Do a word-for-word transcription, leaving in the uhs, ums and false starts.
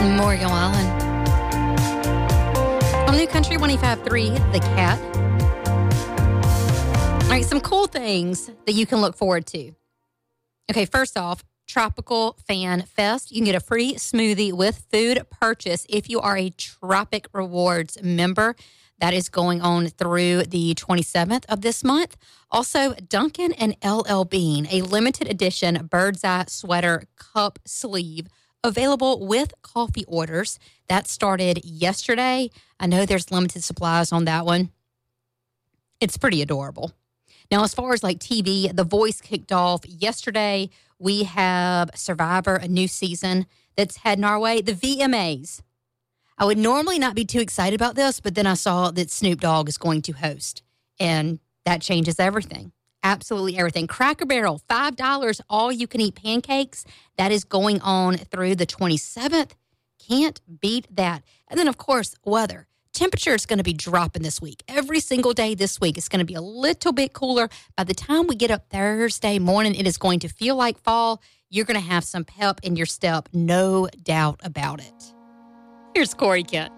Morgan Wallen. On New Country one oh five point three, The Cat. All right, some cool things that you can look forward to. Okay, first off, Tropical Fan Fest. You can get a free smoothie with food purchase if you are a Tropic Rewards member. That is going on through the twenty-seventh of this month. Also, Duncan and L L Bean, a limited edition bird's eye sweater cup sleeve available with coffee orders. That started yesterday. I know there's limited supplies on that one. It's pretty adorable. Now, as far as like T V, The Voice kicked off yesterday. We have Survivor, a new season that's heading our way. The V M As. I would normally not be too excited about this, but then I saw that Snoop Dogg is going to host, and that changes everything. Absolutely everything. Cracker Barrel, five dollars, all-you-can-eat pancakes. That is going on through the twenty-seventh. Can't beat that. And then, of course, weather. Temperature is going to be dropping this week. Every single day this week, it's going to be a little bit cooler. By the time we get up Thursday morning, it is going to feel like fall. You're going to have some pep in your step, no doubt about it. Here's Corey Kent.